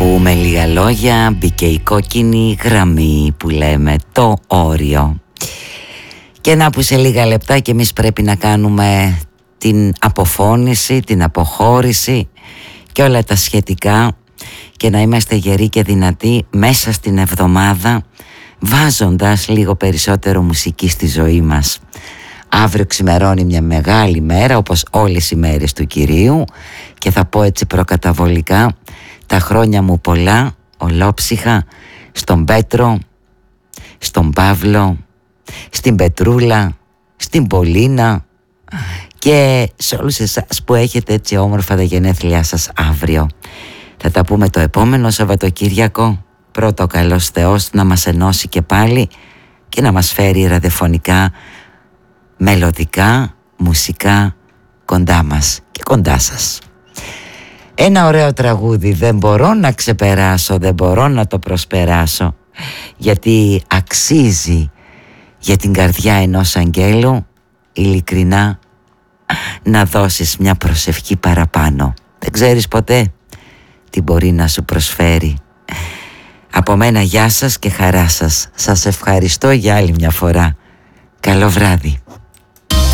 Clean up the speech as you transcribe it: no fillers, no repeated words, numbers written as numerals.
που με λίγα λόγια μπήκε η κόκκινη γραμμή που λέμε το όριο. Και να που σε λίγα λεπτά και εμείς πρέπει να κάνουμε την αποφώνηση, την αποχώρηση και όλα τα σχετικά και να είμαστε γεροί και δυνατοί μέσα στην εβδομάδα, βάζοντας λίγο περισσότερο μουσική στη ζωή μας. Αύριο ξημερώνει μια μεγάλη μέρα, όπως όλες οι μέρες του Κυρίου, και θα πω έτσι προκαταβολικά τα χρόνια μου πολλά, ολόψυχα, στον Πέτρο, στον Παύλο, στην Πετρούλα, στην Πολίνα και σε όλους εσάς που έχετε έτσι όμορφα τα γενέθλιά σας αύριο. Θα τα πούμε το επόμενο Σαββατοκύριακο. Πρώτο καλός Θεός να μας ενώσει και πάλι και να μας φέρει ραδιοφωνικά, μελωδικά, μουσικά κοντά μας και κοντά σας. Ένα ωραίο τραγούδι δεν μπορώ να ξεπεράσω, δεν μπορώ να το προσπεράσω, γιατί αξίζει για την καρδιά ενός αγγέλου ειλικρινά να δώσεις μια προσευχή παραπάνω. Δεν ξέρεις ποτέ τι μπορεί να σου προσφέρει. Από μένα γεια σας και χαρά σας. Σας ευχαριστώ για άλλη μια φορά. Καλό βράδυ.